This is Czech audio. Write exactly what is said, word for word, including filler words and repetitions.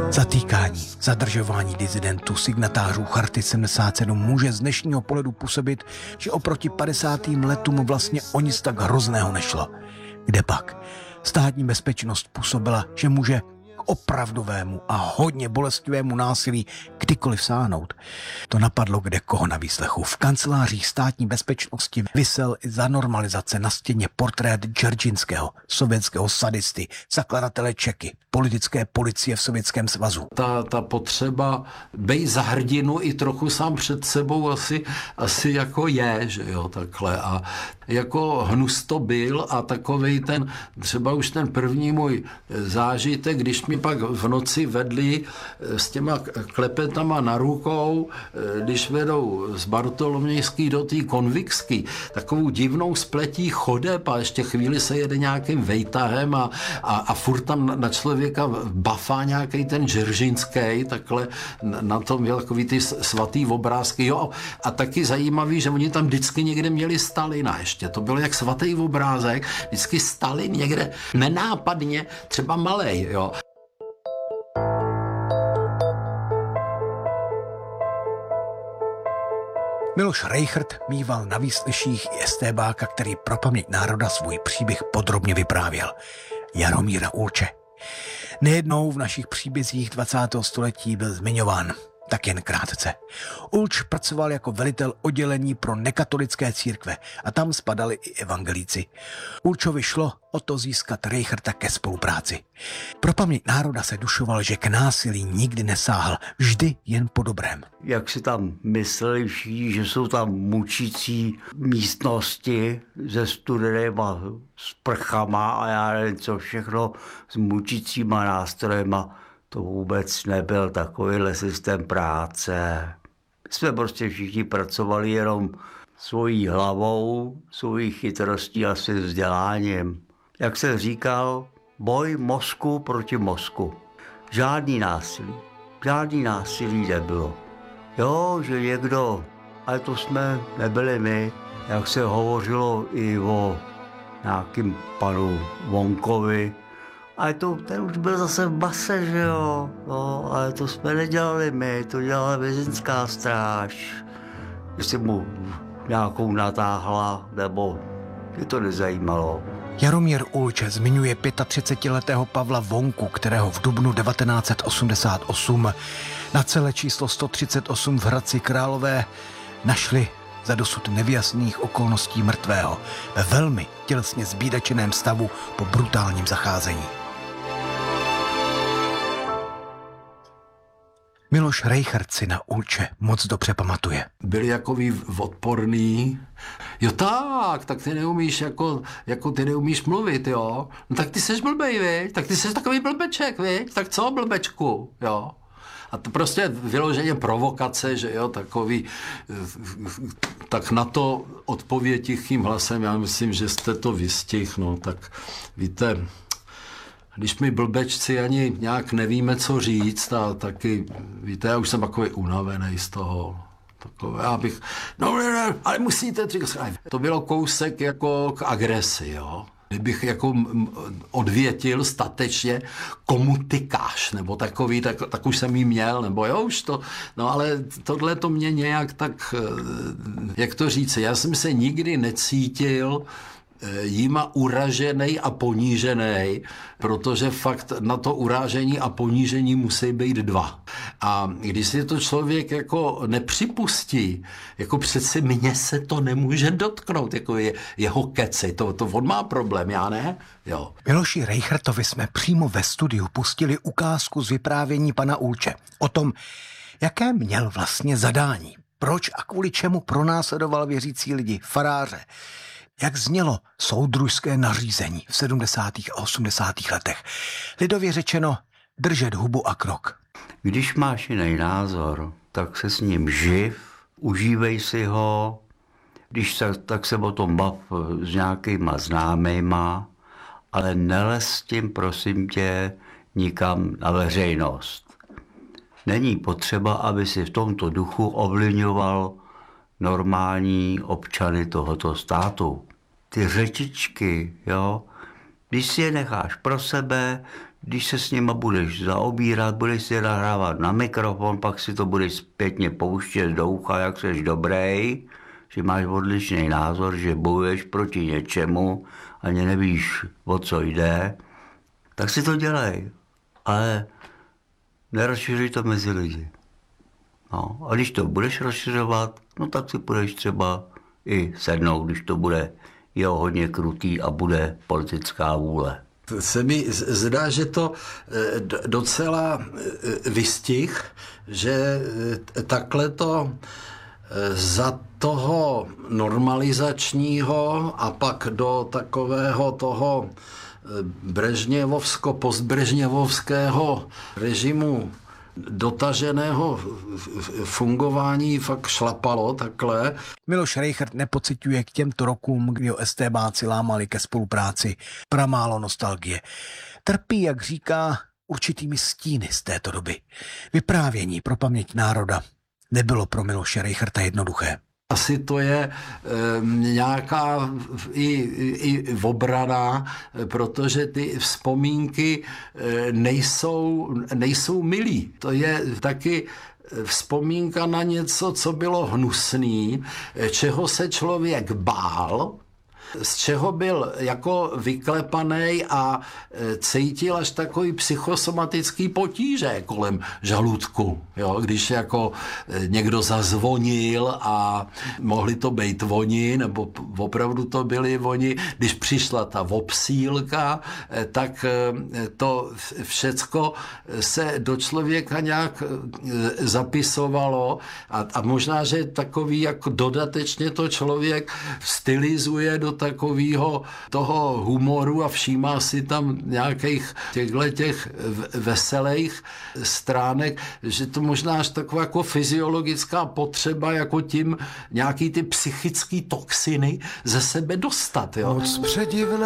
Zatýkání, zadržování disidentů, signatářů Charty sedmdesát sedm může z dnešního pohledu působit, že oproti padesátým letům vlastně o nic tak hrozného nešlo. Kdepak? Státní bezpečnost působila, že může k opravdovému a hodně bolestivému násilí kdykoliv sáhnout. To napadlo kde koho na výslechu. V kancelářích státní bezpečnosti visel i za normalizace na stěně portrét Dzeržinského, sovětského sadisty, zakladatele Čeky, politické policie v Sovětském svazu. Ta, ta potřeba bejt za hrdinu i trochu sám před sebou asi, asi jako je, že jo, takhle. A jako hnus to byl a takovej ten, třeba už ten první můj zážitek, když mi pak v noci vedli s těma klepetama na rukou, když vedou z Bartolomějský do té Konviksky, takovou divnou spletí chodeb a ještě chvíli se jede nějakým vejtahem a, a, a furt tam na člověka bafá nějaký ten Dzeržinský, takhle na tom měl takový ty svatý obrázky, jo. A taky zajímavý, že oni tam vždycky někde měli Stalina ještě, to bylo jak svatý obrázek, vždycky Stalin někde nenápadně, třeba malej, jo. Miloš Rejchrt mýval na výsleších i estébáka, který pro paměť národa svůj příběh podrobně vyprávěl. Jaromíra Ulče. Nejednou v našich příbězích dvacátého století byl zmiňován, tak jen krátce. Ulč pracoval jako velitel oddělení pro nekatolické církve a tam spadali i evangelíci. Ulčovi šlo o to získat Rejchrta ke spolupráci. Pro paměť národa se dušoval, že k násilí nikdy nesáhl, vždy jen po dobrém. Jak si tam mysleli všichni, že jsou tam mučící místnosti se studenýma sprchama a já nevím co všechno s mučícíma nástrojema. To vůbec nebyl takovýhle systém práce. My jsme prostě všichni pracovali jenom svojí hlavou, svojí chytrostí a svým vzděláním. Jak jsem říkal, boj mozku proti mozku. Žádný násilí. Žádný násilí nebylo. Jo, že někdo, ale to jsme nebyli my, jak se hovořilo i o nějakým panu Vonkovi, ale to, ten už byl zase v base, že jo, no, ale to jsme nedělali my, to dělala vězeňská stráž. Jestli mu nějakou natáhla, nebo je to nezajímalo. Jaromír Ulče zmiňuje třicetiletého Pavla Vonku, kterého v dubnu devatenáct set osmdesát osm na celé číslo sto třicet osm v Hradci Králové našli za dosud nevyjasněných okolností mrtvého ve velmi tělesně zbídačeném stavu po brutálním zacházení. Miloš Rejchrt si na Ulče moc dobře pamatuje. Byli jakový odporný. Jo tak, tak ty neumíš jako, jako ty neumíš mluvit, jo. No tak ty seš blbej, viď? Tak ty seš takový blbeček, viď? Tak co, blbečku, jo. A to prostě vyloženě provokace, že jo, takový, tak na to odpověď tichým hlasem, já myslím, že jste to vystihl, no, tak víte, když my blbečci ani nějak nevíme, co říct, a taky, víte, já už jsem takový unavený z toho. Takové, já bych, no ne, ne, ale musíte, to bylo kousek jako k agresi, jo. Kdybych jako odvětil statečně, komu tykáš, nebo takový, tak, tak už jsem jí měl, nebo jo, už to, no ale tohle to mě nějak tak, jak to říct, já jsem se nikdy necítil jíma uražený a ponížený, protože fakt na to urážení a ponížení musí být dva. A když si to člověk jako nepřipustí, jako přece mně se to nemůže dotknout, jako je jeho keci, to, to on má problém, já ne? Jo. Miloši Rejchrtovi jsme přímo ve studiu pustili ukázku z vyprávění pana Ulče o tom, jaké měl vlastně zadání, proč a kvůli čemu pronásledoval věřící lidi, faráře. Jak znělo soudružské nařízení v sedmdesátých a osmdesátých letech. Lidově řečeno, držet hubu a krok. Když máš jiný názor, tak se s ním živ, užívej si ho, když se, tak se o tom bav s nějakýma známejma, ale nelez s tím, prosím tě, nikam na veřejnost. Není potřeba, aby si v tomto duchu ovlivňoval normální občany tohoto státu. Ty řečičky, jo, když si je necháš pro sebe, když se s nima budeš zaobírat, budeš si nahrávat na mikrofon, pak si to budeš zpětně pouštět do ucha, jak seš dobrý, že máš odlišný názor, že bojuješ proti něčemu, ani nevíš, o co jde, tak si to dělej. Ale nerozšiřuj to mezi lidi. No, a když to budeš rozšiřovat, no tak si budeš třeba i sednout, když to bude jo, hodně krutý a bude politická vůle. Se mi zdá, že to docela vystih, že takhle to za toho normalizačního a pak do takového toho brežněvovsko-postbrežněvovského režimu dotaženého fungování fakt šlapalo takhle. Miloš Rejchrt nepociťuje k těmto rokům, kdy ho estébáci lámali ke spolupráci, pramálo nostalgie. Trpí, jak říká, určitými stíny z této doby. Vyprávění pro paměť národa nebylo pro Miloše Rejchrta jednoduché. Asi to je e, nějaká i, i obrana, protože ty vzpomínky e, nejsou, nejsou milý. To je taky vzpomínka na něco, co bylo hnusný, čeho se člověk bál, z čeho byl jako vyklepaný a cítil až takový psychosomatický potíže kolem žaludku. Jo? Když jako někdo zazvonil a mohli to být oni, nebo opravdu to byli oni, když přišla ta obsílka, tak to všecko se do člověka nějak zapisovalo a, a možná, že takový jako dodatečně to člověk stylizuje do takového toho humoru a všímá si tam nějakých těchto těch veselých stránek, že to možná až taková jako fyziologická potřeba, jako tím nějaký ty psychické toxiny ze sebe dostat. Jo? Moc předivná